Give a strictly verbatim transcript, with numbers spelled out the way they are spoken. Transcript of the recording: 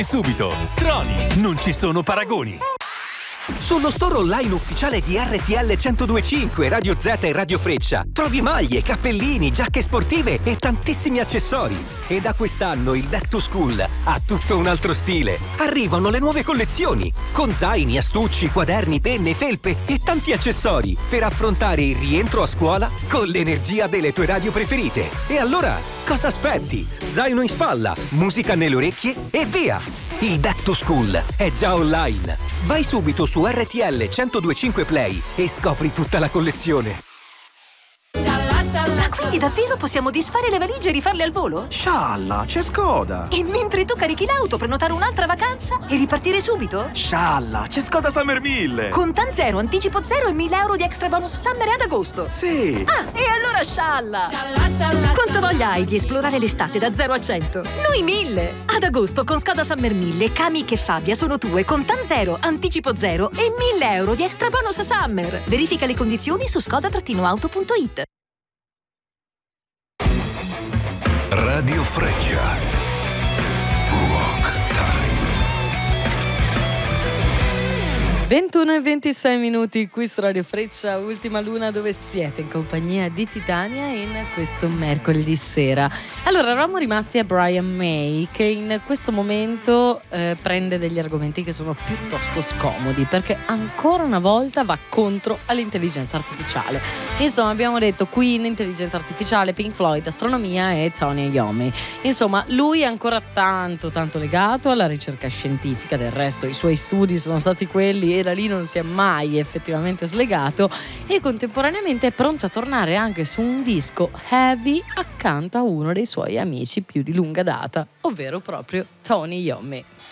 Subito, Troni, non ci sono paragoni. Sullo store online ufficiale di R T L centodue e cinque, Radio Z e Radio Freccia trovi maglie, cappellini, giacche sportive e tantissimi accessori. E da quest'anno il Back to School ha tutto un altro stile. Arrivano le nuove collezioni con zaini, astucci, quaderni, penne, felpe e tanti accessori per affrontare il rientro a scuola con l'energia delle tue radio preferite. E allora, cosa aspetti? Zaino in spalla, musica nelle orecchie e via! Il Back to School è già online. Vai subito su R T L centodue e cinque Play e scopri tutta la collezione. Ma quindi davvero possiamo disfare le valigie e rifarle al volo? Scialla, c'è Skoda! E mentre tu carichi l'auto, prenotare un'altra vacanza e ripartire subito? Scialla, c'è Skoda Summer mille! Con Tan Zero, anticipo zero e mille euro di extra bonus Summer ad agosto! Sì! Ah, e allora scialla! Scialla, scialla! Quanta voglia hai di esplorare l'estate da zero a cento? Noi mille! Ad agosto con Skoda Summer mille, Kamiq e Fabia sono tue con Tan Zero, anticipo zero e mille euro di extra bonus Summer! Verifica le condizioni su skoda auto punto it. Radio Freccia. Rock Time. ventuno e ventisei minuti qui su Radio Freccia, Ultima Luna, dove siete in compagnia di Titania in questo mercoledì sera. Allora, eravamo rimasti a Brian May, che in questo momento eh, prende degli argomenti che sono piuttosto scomodi, perché ancora una volta va contro all'intelligenza artificiale. Insomma, abbiamo detto Queen, intelligenza artificiale, Pink Floyd, astronomia e Tony Iommi. Insomma, lui è ancora tanto tanto legato alla ricerca scientifica, del resto i suoi studi sono stati quelli e da lì non si è mai effettivamente slegato, e contemporaneamente è pronto a tornare anche su un disco heavy accanto a uno dei suoi amici più di lunga data, ovvero proprio Tony Iommi.